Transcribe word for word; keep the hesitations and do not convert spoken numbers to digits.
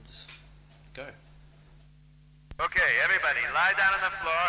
Go. Okay, everybody, lie down on the floor